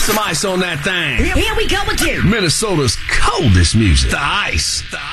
some ice on that thing. Here we go again. Minnesota's coldest music. The Ice.